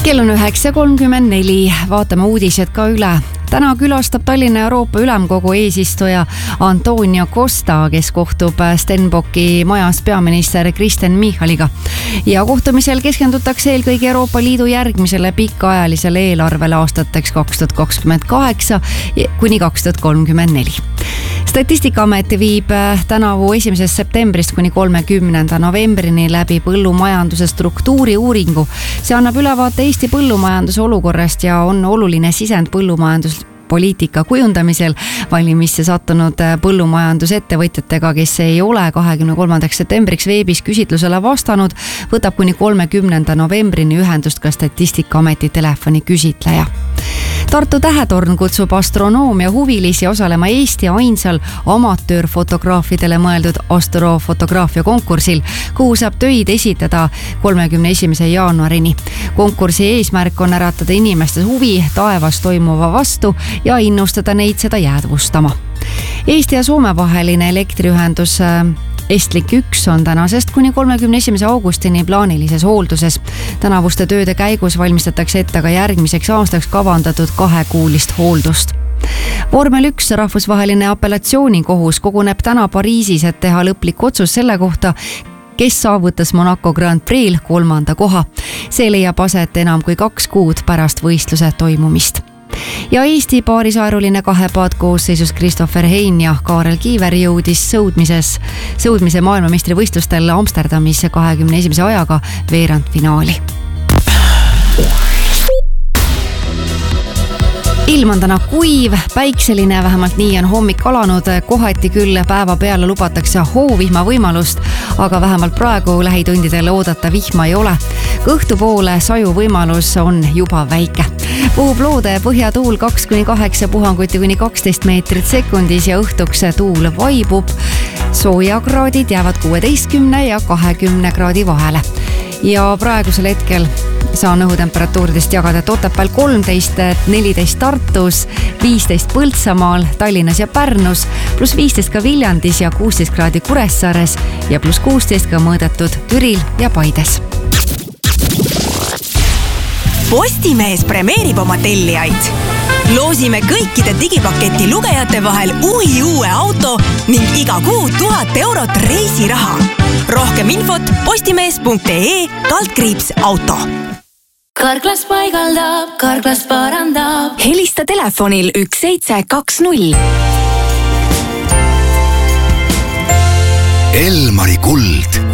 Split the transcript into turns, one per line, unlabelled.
Kell on 9.34, vaatame uudised ka üle. Täna külastab Tallinna Euroopa Ülemkogu eesistuja Antonio Costa, kes kohtub Stenbocki majas peaminister Kristen Michaliga. Ja kohtumisel keskendutakse eelkõige Euroopa Liidu järgmisele pikaajalisele eelarvele aastateks 2028 kuni 2034. Statistikaamet viib tänavu 1. septembrist kuni 30. novembrini läbi põllumajanduse struktuuri uuringu. See annab ülevaate Eesti põllumajanduse olukorrast ja on oluline sisend põllumajanduspoliitika kujundamisel valimisse sattunud põllumajandusettevõtjatega, kes ei ole 23. septembriks veebis küsitlusele vastanud, võtab kuni 30. novembrini ühendust ka Statistikaameti telefoni küsitleja. Tartu Tähetorn kutsub astronoomia huvilisi osalema Eesti ainsal amatöörfotograafidele mõeldud astrofotograafia konkursil, kuhu saab töid esitada 31. jaanuarini. Konkursi eesmärk on äratada inimeste huvi taevas toimuva vastu ja innustada neid seda jäädvustama. Eesti ja Soome vaheline elektriühendus Estlink 1 on tänasest kuni 31. augustini plaanilises hoolduses. Tänavuste tööde käigus valmistatakse ette ka järgmiseks aastaks kavandatud 2-kuulist hooldust. Vormel 1 rahvusvaheline apellatsioonikohus koguneb täna Pariisis, et teha lõplik otsus selle kohta, kes saavutas Monaco Grand Prix'l 3. koha. See leiab aset enam kui 2 kuud pärast võistluse toimumist. Ja Eesti paarisaeruline kahepaadkoosseisus Christopher Hein ja Kaarel Kiiver jõudis sõudmise maailmameistrivõistlustel Amsterdamis 21. ajaga veerandfinaali. Ilm on täna kuiv, päikseline, vähemalt nii on hommik alanud, kohati küll päeva peale lubatakse hoovihma võimalust, aga vähemalt praegu lähitundidel oodata vihma ei ole. Õhtu poole saju võimalus on juba väike. Puhub loode põhjatuul 2-8 puhanguti kuni 12 meetrit sekundis ja õhtuks tuul vaibub. Soojakraadid jäävad 16 ja 20 kraadi vahele. Ja praegusel hetkel saan õhutemperatuuridest jagada, et Otepääl 13, 14 Tartus, 15 Põltsamaal, Tallinnas ja Pärnus, pluss 15 ka Viljandis ja 16 kraadi Kuressaares ja pluss 16 ka mõõdetud Türil ja Paides.
Postimees premeerib oma tellijaid. Loosime kõikide digipaketi lugejate vahel uue auto ning iga kuu 1000 eurot reisiraha. Rohkem infot postimees.ee/auto.
Karklas paigaldab, Karklas parandab.
Helista telefonil 1720.
Elmari kuld